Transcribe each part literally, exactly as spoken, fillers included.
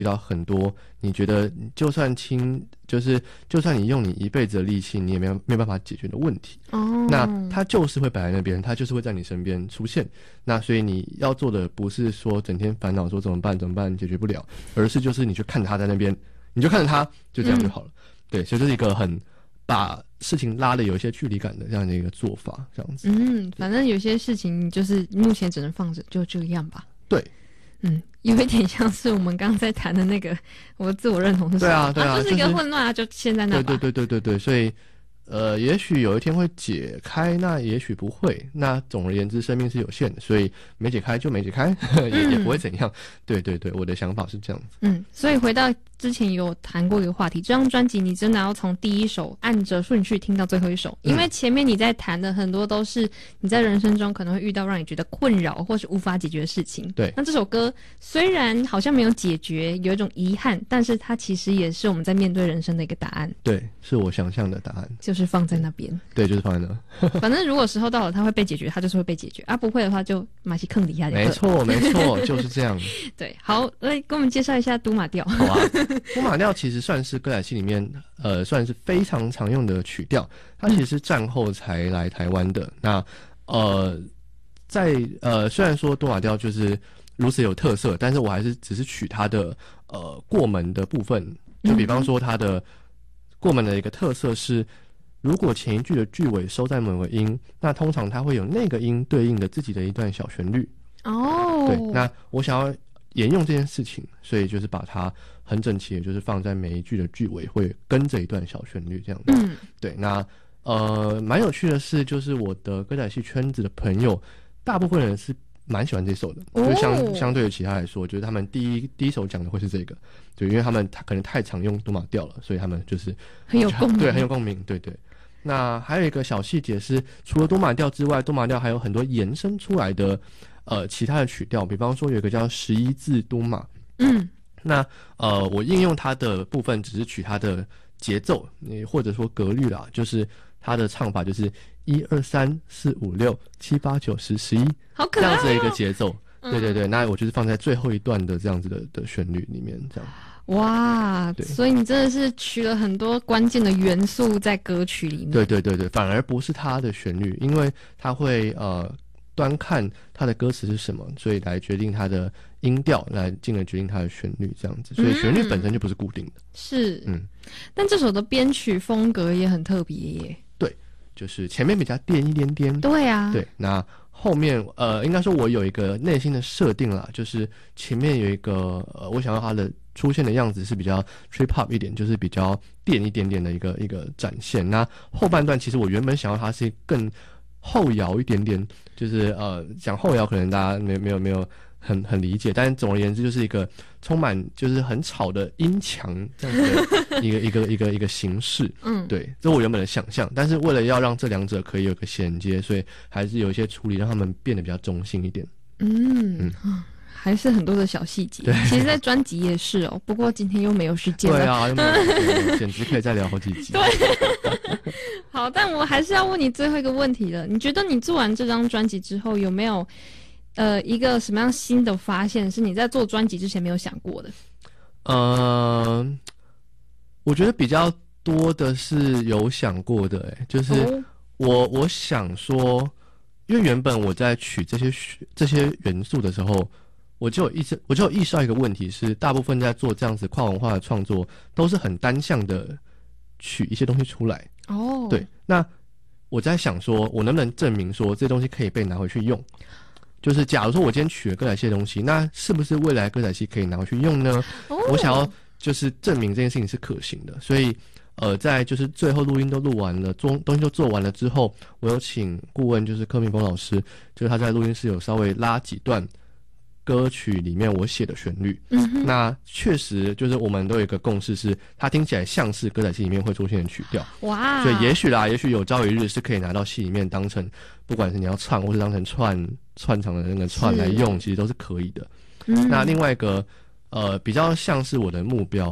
遇到很多你觉得就算倾就是就算你用你一辈子的力气，你也没有没有办法解决的问题。 哦， 那它就是会摆在那边，它就是会在你身边出现。那所以你要做的不是说整天烦恼说怎么办怎么办解决不了，而是就是你去看它在那边，你就看着它，就这样就好了。嗯、对，所以这是一个很把事情拉的有一些距离感的这样的一个做法，这样子。 嗯，反正有些事情就是目前只能放着，就这个样吧。 对。 嗯，有一点像是我们刚刚在谈的那个我的自我认同是什么？ 对啊，对啊， 啊就是一个混乱啊，就现在那吧。 对对对对对对，所以呃，也许有一天会解开，那也许不会。那总而言之，生命是有限的，所以没解开就没解开，也、嗯、也不会怎样。对对对，我的想法是这样子。 嗯，所以回到之前有谈过一个话题，这张专辑你真的要从第一首按着顺序听到最后一首，因为前面你在谈的很多都是你在人生中可能会遇到让你觉得困扰或是无法解决的事情。 对， 那这首歌虽然好像没有解决，有一种遗憾，但是它其实也是我们在面对人生的一个答案。 对，是我想象的答案， 就是放在那边。 对，就是放在那。 反正如果时候到了，它会被解决，它就是会被解决啊，不会的话就马戏坑底下。 没错，没错，就是这样。 对，好，来跟我们介绍一下都马调。 好啊，都马调其实算是歌仔戏里面呃算是非常常用的曲调，它其实是战后才来台湾的。嗯、那呃在呃虽然说都马调就是如此有特色，但是我还是只是取它的呃过门的部分，就比方说它的过门的一个特色是，如果前一句的句尾收在某个音，那通常它会有那个音对应的自己的一段小旋律。 哦， 对，那我想要沿用这件事情，所以就是把它很整齐的，就是放在每一句的句尾会跟着一段小旋律这样子。嗯，对，那呃蛮有趣的是，就是我的歌仔戏圈子的朋友，大部分人是蛮喜欢这首的，哦、就相相对于其他来说，就是他们第一第一首讲的会是这个，对，因为他们可能太常用都马调了，所以他们就是很有共鸣， 对，很有共鸣，对对。那还有一个小细节是，除了都马调之外，都马调还有很多延伸出来的呃其他的曲调，比方说有一个叫十一字都马，嗯，那呃我应用它的部分只是取它的节奏，或者说格律啦，就是它的唱法就是一二三四五六七八九十十一， 好可爱、哦、 这样子的一个节奏，对对对，嗯、那我就是放在最后一段的这样子的的旋律里面，这样。 哇，所以你真的是取了很多关键的元素在歌曲里面。 对对对对，反而不是它的旋律，因为它会呃端看它的歌词是什么，所以来决定它的音调，来进而决定它的旋律这样子。所以旋律本身就不是固定的。嗯、 是，嗯，但这首的编曲风格也很特别耶。 对，就是前面比较颠一点点。 对啊。 对，那后面呃，应该说我有一个内心的设定啦，就是前面有一个呃，我想要它的出现的样子是比较 trip hop 一点，就是比较电一点点的一个一个展现。那后半段其实我原本想要它是更后摇一点点，就是呃讲后摇可能大家没没有没有很很理解，但是总而言之就是一个充满就是很吵的音墙这样子的一个一个一个一个形式。嗯，对，这是我原本的想象，但是为了要让这两者可以有个衔接，所以还是有一些处理让他们变得比较中性一点。嗯嗯。嗯，还是很多的小细节，其实在专辑也是哦，不过今天又没有时间了。 对啊，又没有时间，简直可以再聊好几集。 对，好，但我还是要问你最后一个问题了。你觉得你做完这张专辑之后，有没有呃一个什么样新的发现，是你在做专辑之前没有想过的？ 呃，我觉得比较多的是有想过的、欸，哎，就是我、哦、我想说。因为原本我在取这些这些元素的时候，我就有意识，我就有意识到一个问题是，大部分在做这样子跨文化的创作，都是很单向的取一些东西出来。哦，对，那我在想说，我能不能证明说这些东西可以被拿回去用？就是假如说我今天取了歌仔戏的东西，那是不是未来歌仔戏可以拿回去用呢？哦、我想要就是证明这件事情是可行的，所以。呃，在就是最后录音都录完了，做东西都做完了之后，我有请顾问，就是柯明峰老师，就是他在录音室有稍微拉几段歌曲里面我写的旋律。嗯哼，那确实就是我们都有一个共识是，它听起来像是歌仔戏里面会出现的曲调。哇！所以也许啦，也许有朝一日是可以拿到戏里面当成，不管是你要唱或是当成串串场的那个串来用，其实都是可以的。嗯，那另外一个呃比较像是我的目标。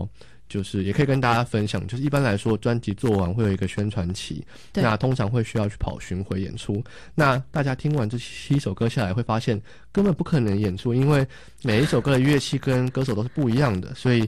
就是也可以跟大家分享，就是一般来说专辑做完会有一个宣传期，那通常会需要去跑巡回演出。那大家听完这七首歌下来会发现根本不可能演出，因为每一首歌的乐器跟歌手都是不一样的，所以